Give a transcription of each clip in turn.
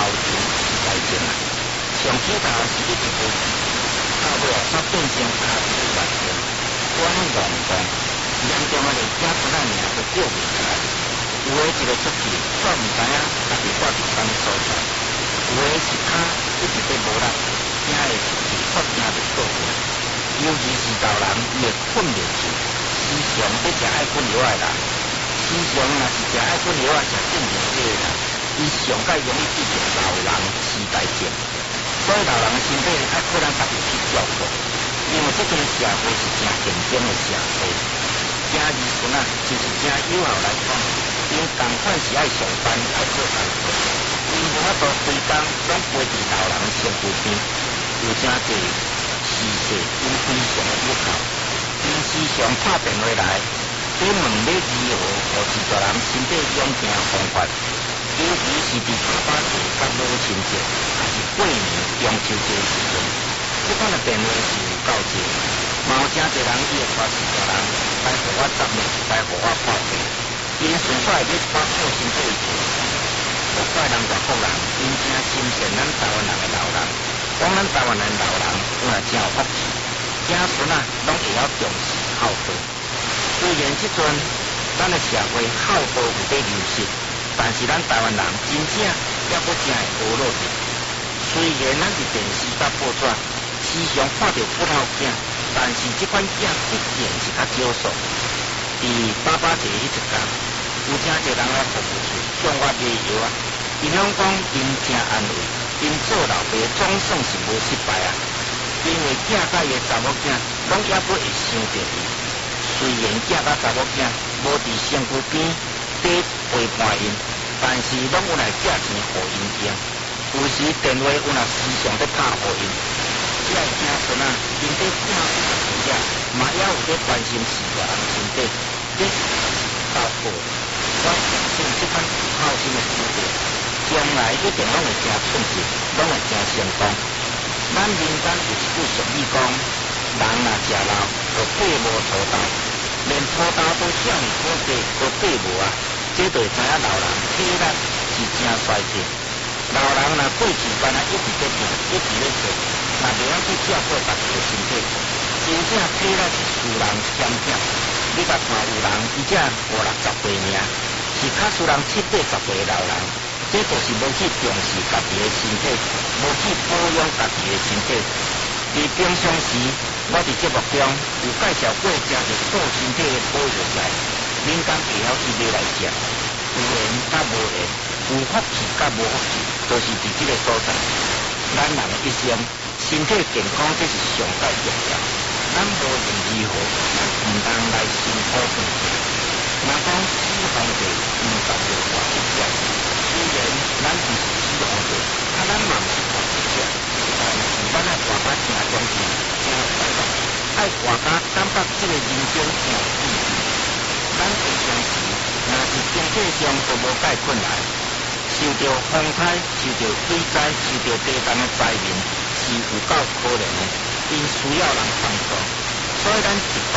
前是大前啊。上起头是一直无事，到尾啊煞变成阿猪大前，光戆戆，严重啊连家孙仔命都救袂出来。有诶一个出去，煞毋知影家己挂伫啥物所在；有诶是骹一直在无力，惊会出去，煞惊着倒去。尤其是老人，伊会困袂住，时常要食爱困药诶人，时常若是食爱困药食正常剂诶人，伊上界容易遇着老人痴呆症。所以老人身体爱靠咱家己去照顾，因为这个社会是真竞争诶社会，生儿孙啊就是真有效来讲，因同款是爱上班爱做工作，因无法度规工拢陪伫老人身躯边，有真侪事实因非常诶有效，因时常拍电话来，要问要如何互一大人身体养病方法，尤其是伫爸爸节、甲母亲节，还是过年、中秋节时阵，这款诶电话是有够济，嘛有真侪人伊会带一大人来互我答问，来互我拍病，因顺续要我靠身体做。无怪人外国人，因真心善咱台湾人诶老人，讲咱台湾人老人有若真有福气，子孙啊拢会晓重视孝道。虽然即阵咱诶社会孝道有在流失，但是咱台湾人真正还阁真会学落去。虽然咱伫电视甲报纸时常看到骨头囝，但是即款囝毕竟是较少数。伫爸爸节迄一天，有真侪人来服务处向我买药啊，因拢讲因真安慰，因做老爸总算是无失败啊。因为囝甲伊诶查某囝拢还阁会想着伊，虽然囝甲查某囝无伫身躯边底陪伴因，但是拢有来借钱互因用。有时电话有若时常在拍互因，这个子孙啊，因在正有事业，嘛还有在关心四大人身体，这是够好。我相信这款有孝心的子弟，将来一定拢会真顺利，拢会真成功。咱民间有一句俗语讲，人若食老，就爬无土豆，连土豆都遐尼好爬，都爬无啊！这就会知影老人体力是真衰退。老人若过去干那一直在拼，一直在做，若袂晓去照顾家己的身体，真正体力是输人险险。你甲看有人，伊只50-60岁命，是较输人70-80岁的老人，这就是无去重视家己的身体，无去保养家己的身体。伫平常时，我伫节目中有介绍过真侪顾身体的保养材，民间会晓去买来食，有缘甲无缘，有福气甲无福气，就是伫这个所在。咱人的一生，身体健康这是上界重要。咱无论如何，咱毋通来辛苦赚钱。若讲死亡者毋值得活一只，虽然咱毋是死亡者，咱嘛毋是活一只，但是咱爱活甲真中意，真快乐，爱活甲感觉这个人生真有意义。咱平常时若是经济上都无介困难，受到风灾、受到水灾、受到地震的灾民，是有够可怜的，因需要人帮助。所以咱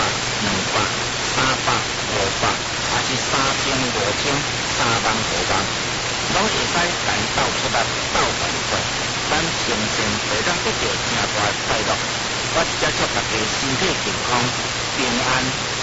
100、200、300、500，还是3000、5000、3万、5万，拢会使咱斗出力、斗办法，咱生前会当得到真大的快乐。我一只祝大家身体健康、平安。